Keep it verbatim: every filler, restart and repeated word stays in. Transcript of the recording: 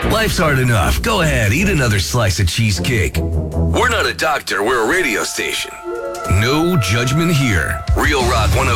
Life's hard enough. Go ahead, eat another slice of cheesecake. We're not a doctor, we're a radio station. No judgment here. Real Rock one oh